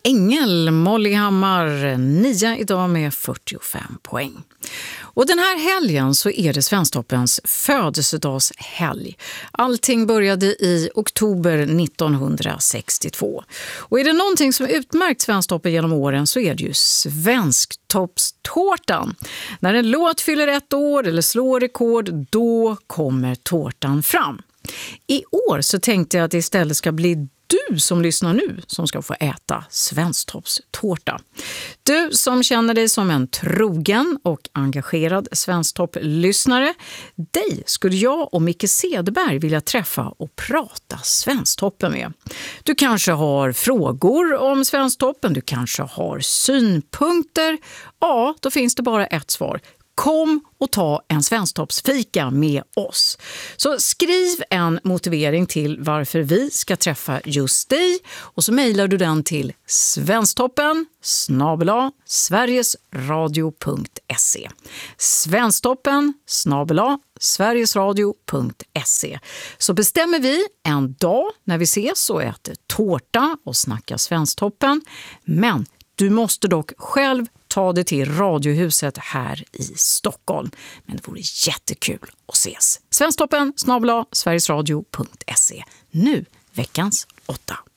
Engel, Molly Hammar, 9 idag med 45 poäng. Och den här helgen så är det Svensktoppens födelsedagshelg. Allting började i oktober 1962. Och är det någonting som utmärkt Svensktoppen genom åren så är det ju Svensktoppstårtan. När en låt fyller 1 år eller slår rekord, då kommer tårtan fram. I år så tänkte jag att det istället ska bli du som lyssnar nu som ska få äta Svensktoppstårta. Du som känner dig som en trogen och engagerad Svensktopp-lyssnare, dig skulle jag och Micke Cederberg vilja träffa och prata Svensktoppen med. Du kanske har frågor om Svensktoppen, du kanske har synpunkter. Ja, då finns det bara ett svar. Kom och ta en Svensktoppsfika med oss. Så skriv en motivering till varför vi ska träffa just dig och så mejlar du den till svensktoppen@sverigesradio.se. svensktoppen@sverigesradio.se. Så bestämmer vi en dag när vi ses och äter tårta och snackar Svensktoppen. Men du måste dock själv ta det till Radiohuset här i Stockholm. Men det vore jättekul att ses. Svensktoppen @sverigesradio.se. Nu veckans 8.